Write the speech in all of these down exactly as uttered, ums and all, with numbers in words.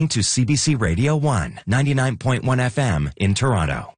To C B C Radio one, ninety-nine point one F M in Toronto.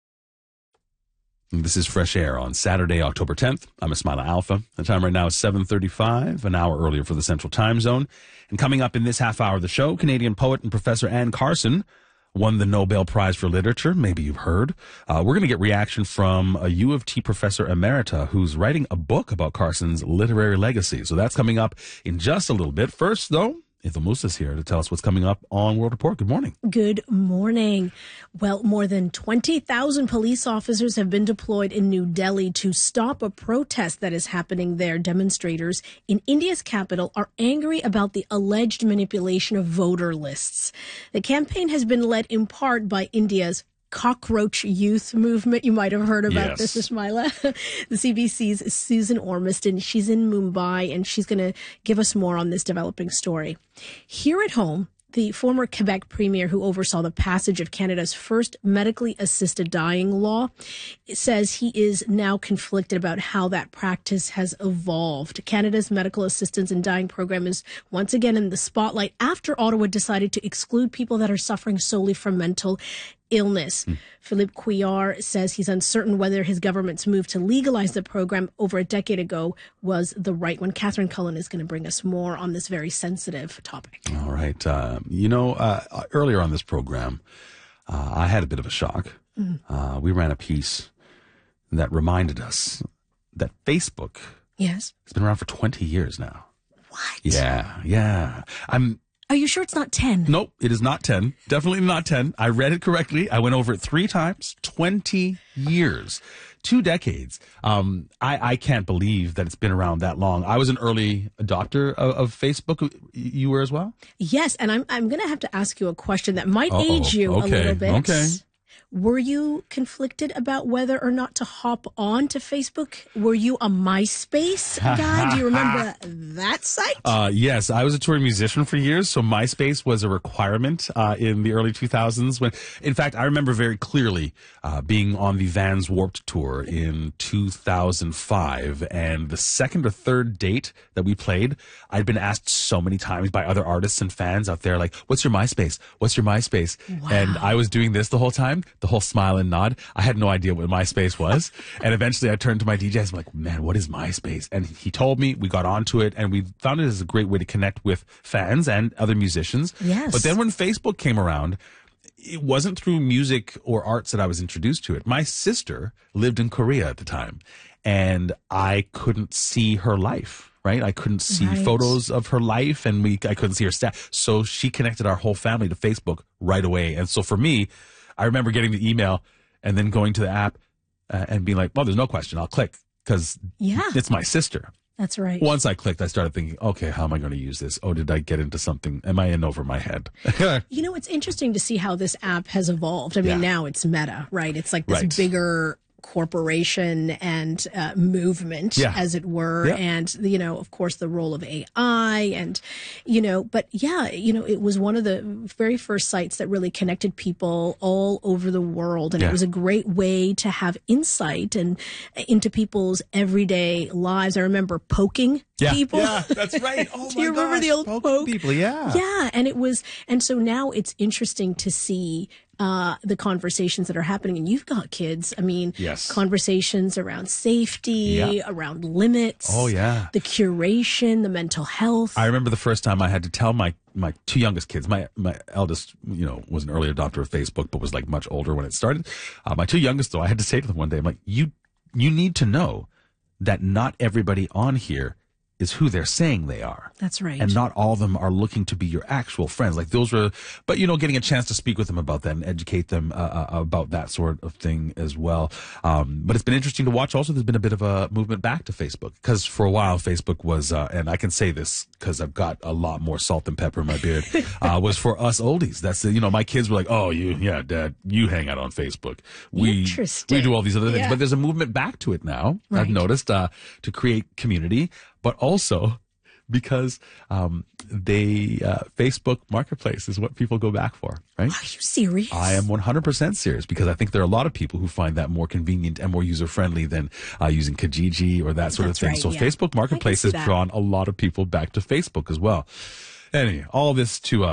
This is Fresh Air on Saturday, October tenth. I'm Ismaila Alpha. The time right now is seven thirty-five, an hour earlier for the Central Time Zone. And coming up in this half hour of the show, Canadian poet and Professor Anne Carson won the Nobel Prize for Literature. Maybe you've heard. Uh, we're going to get reaction from a U of T professor emerita who's writing a book about Carson's literary legacy. So that's coming up in just a little bit. First, though, Ithel Musa is here to tell us what's coming up on World Report. Good morning. Good morning. Well, more than twenty thousand police officers have been deployed in New Delhi to stop a protest that is happening there. Demonstrators in India's capital are angry about the alleged manipulation of voter lists. The campaign has been led in part by India's cockroach youth movement. You might have heard about yes. this, Ismaila. The C B C's Susan Ormiston, she's in Mumbai, and she's going to give us more on this developing story. Here at home, the former Quebec premier who oversaw the passage of Canada's first medically assisted dying law says he is now conflicted about how that practice has evolved. Canada's medical assistance in dying program is once again in the spotlight after Ottawa decided to exclude people that are suffering solely from mental illness. Mm. Philippe Couillard says he's uncertain whether his government's move to legalize the program over a decade ago was the right one. Catherine Cullen is going to bring us more on this very sensitive topic. All right. Uh, you know, uh, earlier on this program, uh, I had a bit of a shock. Mm. Uh, we ran a piece that reminded us that Facebook yes. has been around for twenty years now. What? Yeah, yeah. I'm... Are you sure it's not ten? Nope, it is not ten. Definitely not ten. I read it correctly. I went over it three times. twenty years. Two decades. Um, I, I can't believe that it's been around that long. I was an early adopter of, of Facebook. You were as well? Yes, and I'm I'm going to have to ask you a question that might Uh-oh. age you okay. a little bit. Okay. Were you conflicted about whether or not to hop on to Facebook? Were you a MySpace guy? Do you remember that site? Uh, yes, I was a touring musician for years, so MySpace was a requirement uh, in the early two thousands. When, in fact, I remember very clearly uh, being on the Vans Warped Tour in two thousand five, and the second or third date that we played, I'd been asked so many times by other artists and fans out there, like, what's your MySpace? What's your MySpace? Wow. And I was doing this the whole time. The whole smile and nod. I had no idea what MySpace was. And eventually I turned to my D J. I was like, man, what is MySpace? And he told me, we got onto it, and we found it as a great way to connect with fans and other musicians. Yes. But then when Facebook came around, it wasn't through music or arts that I was introduced to it. My sister lived in Korea at the time, and I couldn't see her life. Right, I couldn't see right. photos of her life, and we I couldn't see her stat. So she connected our whole family to Facebook right away. And so for me, I remember getting the email and then going to the app uh, and being like, well, there's no question. I'll click because yeah. it's my sister. That's right. Once I clicked, I started thinking, okay, how am I going to use this? Oh, did I get into something? Am I in over my head? You know, it's interesting to see how this app has evolved. I mean, Yeah. now it's Meta, right? It's like this Right. bigger corporation and uh, movement, Yeah. as it were. Yeah. And, you know, of course, the role of A I and, you know, but yeah, you know, it was one of the very first sites that really connected people all over the world. And Yeah. it was a great way to have insight and into people's everyday lives. I remember poking Yeah, people. yeah, that's right. Oh Do my you remember gosh, the old poking poke? people? Yeah. Yeah, and it was, and so now it's interesting to see uh, the conversations that are happening. And you've got kids. I mean, Yes. conversations around safety, Yeah. around limits. Oh, yeah. The curation, the mental health. I remember the first time I had to tell my, my two youngest kids, my, my eldest, you know, was an early adopter of Facebook, but was like much older when it started. Uh, my two youngest, though, I had to say to them one day, I'm like, you, you need to know that not everybody on here is who they're saying they are. That's right. And not all of them are looking to be your actual friends. Like those were, but you know, getting a chance to speak with them about that and educate them uh, uh, about that sort of thing as well. Um, but it's been interesting to watch. Also, there's been a bit of a movement back to Facebook because for a while Facebook was, uh, and I can say this because I've got a lot more salt and pepper in my beard, uh, was for us oldies. That's the, you know, my kids were like, oh, you, yeah, Dad, you hang out on Facebook. We, Interesting. we do all these other things, Yeah. but there's a movement back to it now. Right. I've noticed, uh, to create community, but also because um, they uh, Facebook Marketplace is what people go back for, right? Are you serious? I am one hundred percent serious because I think there are a lot of people who find that more convenient and more user-friendly than uh, using Kijiji or that sort That's of thing. right, so yeah. Facebook Marketplace see has that. drawn a lot of people back to Facebook as well. Anyway, all this to uh,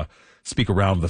speak around the